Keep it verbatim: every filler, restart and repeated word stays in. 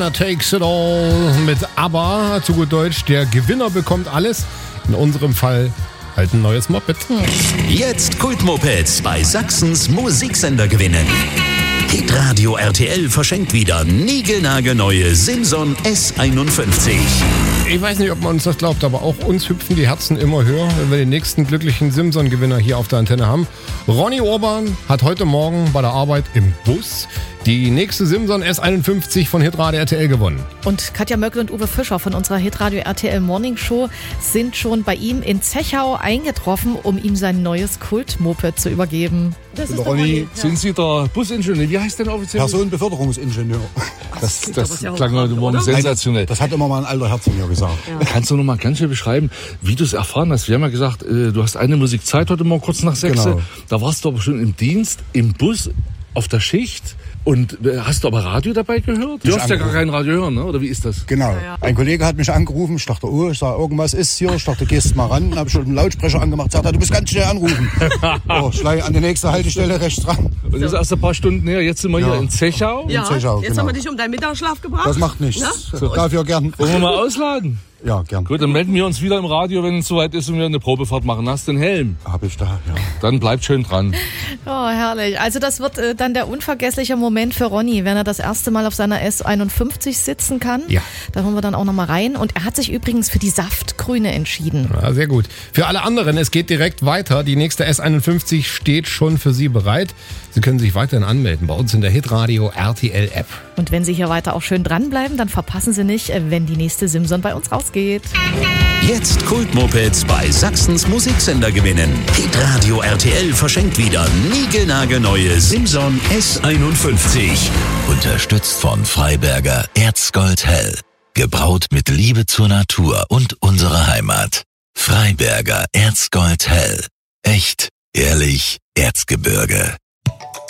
Takes it all mit ABBA, zu gut Deutsch, der Gewinner bekommt alles. In unserem Fall halt ein neues Moped. Jetzt Kultmopeds bei Sachsens Musiksender gewinnen. Hitradio R T L verschenkt wieder niegelnagelneue Simson S einundfünfzig. Ich weiß nicht, ob man uns das glaubt, aber auch uns hüpfen die Herzen immer höher, wenn wir den nächsten glücklichen Simson-Gewinner hier auf der Antenne haben. Ronny Urban hat heute Morgen bei der Arbeit im Bus die nächste Simson S einundfünfzig von Hitradio R T L gewonnen. Und Katja Möckel und Uwe Fischer von unserer Hitradio R T L Morning Show sind schon bei ihm in Zechau eingetroffen, um ihm sein neues Kult-Moped zu übergeben. Das ist Ronny, sind Sie der Busingenieur? Wie heißt denn offiziell? Personenbeförderungsingenieur. Das, das, das ja klang heute Morgen sensationell. Das hat immer mal ein alter Herr zu mir gesagt. Ja. Kannst du noch mal ganz schön beschreiben, wie du es erfahren hast? Wir haben ja gesagt, du hast eine Musikzeit heute Morgen kurz nach sechs. Genau. Da warst du aber schon im Dienst, im Bus, auf der Schicht. Und hast du aber Radio dabei gehört? Du darfst ja gar kein Radio hören, ne? Oder wie ist das? Genau. Ja, ja. Ein Kollege hat mich angerufen. Ich dachte, oh, ich sag, irgendwas ist hier. Ich dachte, gehst mal ran. Dann habe ich schon einen Lautsprecher angemacht. Sagt er, du musst ganz schnell anrufen. Oh, ich schlage an die nächste Haltestelle rechts ran. Und das ist erst ein paar Stunden her. Jetzt sind wir ja. hier in Zechau. Ja, in Zechau, jetzt genau. haben wir dich um deinen Mittagsschlaf gebracht. Das macht nichts. So, dafür gern. Wollen wir mal ausladen? Ja, gern. Gut, dann melden wir uns wieder im Radio, wenn es soweit ist und wir eine Probefahrt machen. Hast du den Helm? Hab ich da, ja. Dann bleibt schön dran. Oh, herrlich. Also das wird äh, dann der unvergessliche Moment für Ronny, wenn er das erste Mal auf seiner S einundfünfzig sitzen kann. Ja. Da hören wir dann auch nochmal rein. Und er hat sich übrigens für die Saftgrüne entschieden. Ja, sehr gut. Für alle anderen, es geht direkt weiter. Die nächste S einundfünfzig steht schon für Sie bereit. Sie können sich weiterhin anmelden bei uns in der Hitradio R T L App. Und wenn Sie hier weiter auch schön dranbleiben, dann verpassen Sie nicht, wenn die nächste Simson bei uns rausgeht. Jetzt Kultmopeds bei Sachsens Musiksender gewinnen. Hitradio R T L verschenkt wieder niegelnagelneue Simson S einundfünfzig. Unterstützt von Freiberger Erzgold Hell. Gebraut mit Liebe zur Natur und unserer Heimat. Freiberger Erzgold Hell. Echt, ehrlich, Erzgebirge.